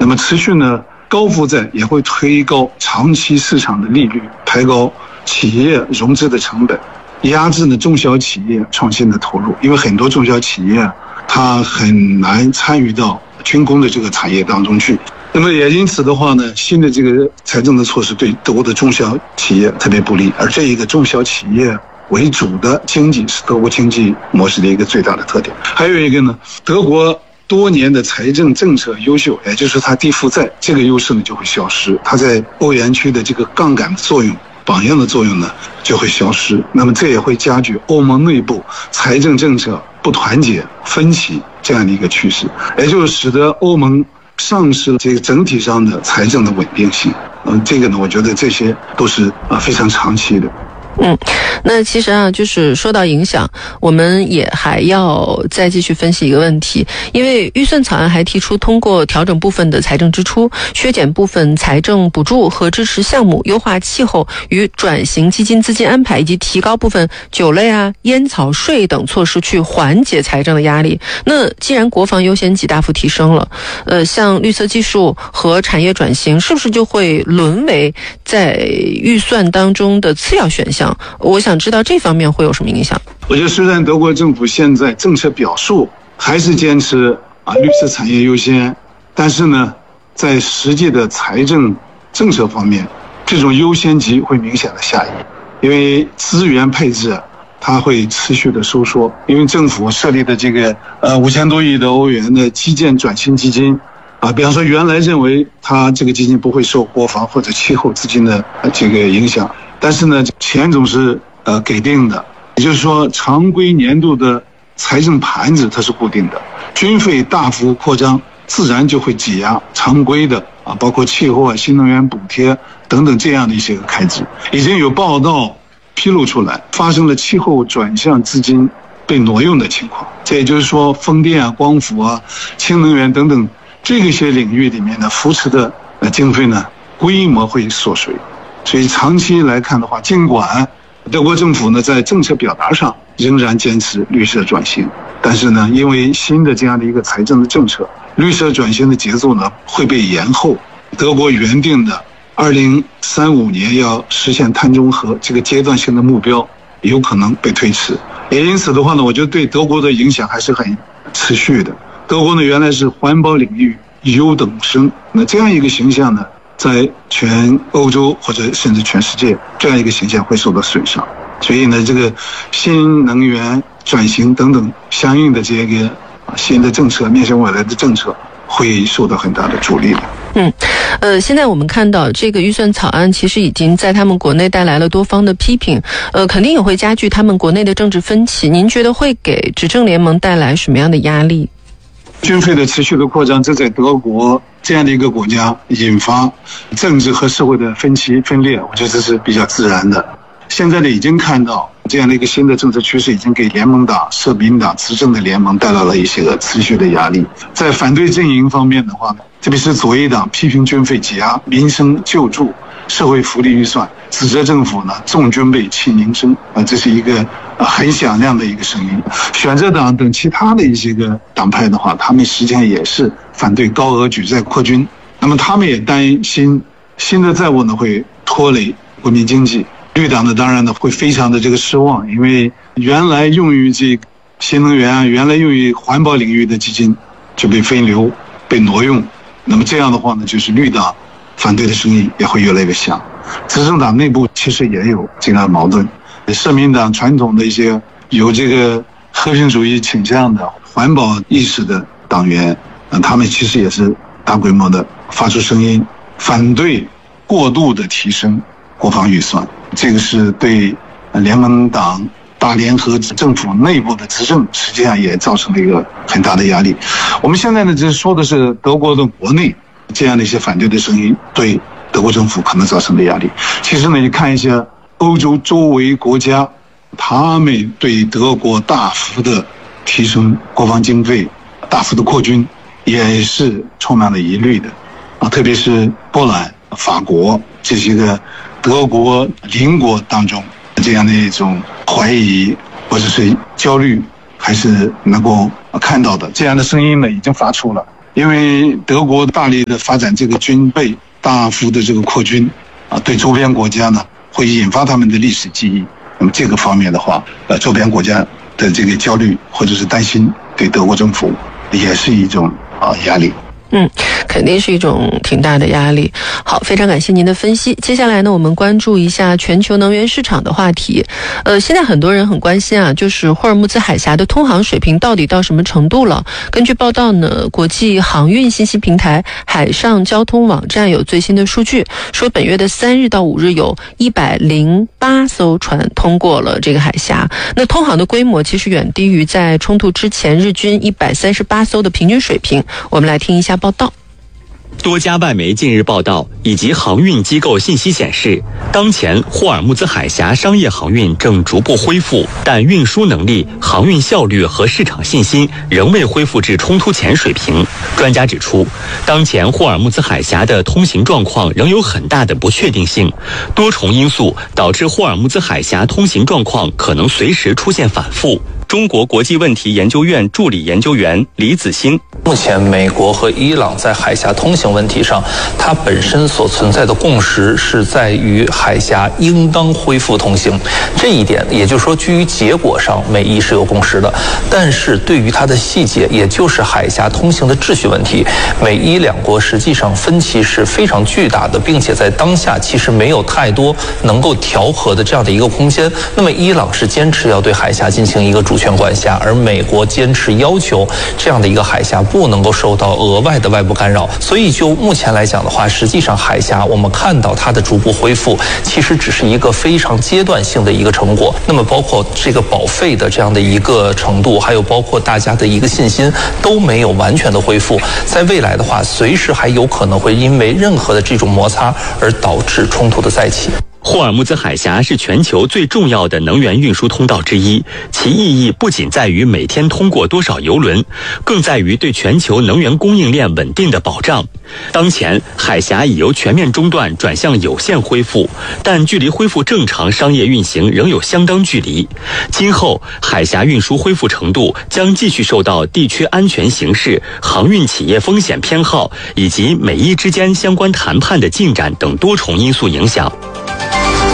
那么持续呢，高负债也会推高长期市场的利率，抬高企业融资的成本，压制呢中小企业创新的投入。因为很多中小企业它很难参与到军工的这个产业当中去。那么也因此的话呢，新的这个财政的措施对德国的中小企业特别不利，而这一个中小企业为主的经济是德国经济模式的一个最大的特点。还有一个呢，德国多年的财政政策优秀，也就是它低负债，这个优势呢就会消失，它在欧元区的这个杠杆作用、榜样的作用呢就会消失。那么这也会加剧欧盟内部财政政策不团结、分歧这样的一个趋势，也就是使得欧盟丧失了这个整体上的财政的稳定性。这个呢，我觉得这些都是非常长期的。 那其实就是说到影响，我们也还要再继续分析一个问题，因为预算草案还提出通过调整部分的财政支出、削减部分财政补助和支持项目、优化气候与转型基金资金安排，以及提高部分酒类烟草税等措施去缓解财政的压力。那既然国防优先级大幅提升了，像绿色技术和产业转型是不是就会沦为在预算当中的次要选项？我想知道这方面会有什么影响。 我觉得虽然德国政府现在政策表述还是坚持绿色产业优先，但是呢，在实际的财政政策方面，这种优先级会明显的下移，因为资源配置它会持续的收缩，因为政府设立的这个5000多亿的欧元的基建转型基金比方说原来认为它这个基金不会受国防或者气候资金的这个影响，但是呢，钱总是给定的，也就是说常规年度的财政盘子它是固定的，军费大幅扩张，自然就会挤压常规的包括气候新能源补贴等等这样的一些开支。已经有报道披露出来，发生了气候转向资金被挪用的情况。这也就是说，风电光伏氢能源等等这些领域里面的扶持的经费呢，规模会缩水。所以长期来看的话，尽管德国政府呢在政策表达上仍然坚持绿色转型，但是呢，因为新的这样的一个财政的政策，绿色转型的节奏呢会被延后。德国原定的2035年要实现碳中和这个阶段性的目标有可能被推迟，也因此的话呢，我觉得对德国的影响还是很持续的。德国呢原来是环保领域优等生，那这样一个形象呢，在全欧洲或者甚至全世界，这样一个形象会受到损伤。所以呢，这个新能源转型等等相应的这个新的政策，面向未来的政策会受到很大的阻力的。 现在我们看到这个预算草案其实已经在他们国内带来了多方的批评，肯定也会加剧他们国内的政治分歧。您觉得会给执政联盟带来什么样的压力？ 军费的持续的扩张，这在德国这样的一个国家引发政治和社会的分歧分裂，我觉得这是比较自然的。现在呢，已经看到这样的一个新的政策趋势，已经给联盟党、社民党执政的联盟带来了一些持续的压力。在反对阵营方面的话呢，特别是左翼党批评军费挤压民生救助、社会福利预算，指责政府呢重军备轻民生这是一个很响亮的一个声音。选择党等其他的一些个党派的话，他们实际上也是反对高额举债扩军，那么他们也担心新的债务呢会拖累国民经济。绿党呢当然呢会非常的这个失望，因为原来用于这个新能源原来用于环保领域的基金就被分流被挪用，那么这样的话呢，就是绿党反对的声音也会越来越响。执政党内部其实也有这样的矛盾，社民党传统的一些有这个和平主义倾向的环保意识的党员他们其实也是大规模的发出声音，反对过度的提升国防预算，这个是对联盟党大联合政府内部的执政实际上也造成了一个很大的压力。我们现在呢只说的是德国的国内这样的一些反对的声音对德国政府可能造成的压力。其实呢，你看一下欧洲周围国家，他们对德国大幅的提升国防经费、大幅的扩军也是充满了疑虑的特别是波兰、法国这些个德国邻国当中这样的一种怀疑或者是焦虑还是能够看到的，这样的声音呢已经发出了。 因为德国大力的发展这个军备，大幅的这个扩军对周边国家呢会引发他们的历史记忆。那么这个方面的话，周边国家的这个焦虑或者是担心，对德国政府也是一种压力。 肯定是一种挺大的压力。好，非常感谢您的分析。接下来呢，我们关注一下全球能源市场的话题。现在很多人很关心就是霍尔木兹海峡的通航水平到底到什么程度了。根据报道呢，国际航运信息平台海上交通网站有最新的数据，说本月的3日到5日有108艘船通过了这个海峡。那通航的规模其实远低于在冲突之前日均138艘的平均水平。我们来听一下报道。 多家外媒近日报道以及航运机构信息显示，当前霍尔木兹海峡商业航运正逐步恢复，但运输能力、航运效率和市场信心仍未恢复至冲突前水平。专家指出，当前霍尔木兹海峡的通行状况仍有很大的不确定性，多重因素导致霍尔木兹海峡通行状况可能随时出现反复。中国国际问题研究院助理研究员李子欣： 目前美国和伊朗在海峡通行问题上，它本身所存在的共识是在于海峡应当恢复通行，这一点也就是说，基于结果上美伊是有共识的，但是对于它的细节，也就是海峡通行的秩序问题，美伊两国实际上分歧是非常巨大的，并且在当下其实没有太多能够调和的这样的一个空间。那么伊朗是坚持要对海峡进行一个主权管辖，而美国坚持要求这样的一个海峡不能够受到额外的外部干扰。所以就目前来讲的话，实际上海峡我们看到它的逐步恢复，其实只是一个非常阶段性的一个成果。那么包括这个保费的这样的一个程度，还有包括大家的一个信心都没有完全的恢复，在未来的话，随时还有可能会因为任何的这种摩擦而导致冲突的再起。 霍尔木兹海峡是全球最重要的能源运输通道之一，其意义不仅在于每天通过多少油轮，更在于对全球能源供应链稳定的保障。当前，海峡已由全面中断转向有限恢复，但距离恢复正常商业运行仍有相当距离。今后，海峡运输恢复程度将继续受到地区安全形势、航运企业风险偏好以及美伊之间相关谈判的进展等多重因素影响。